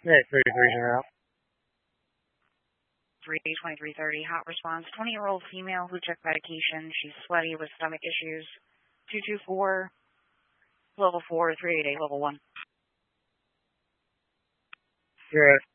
Yeah, 33 out. 32330, hot response. 20-year-old female who took medication. She's sweaty with stomach issues. 224, level 4, 388, level 1. Good.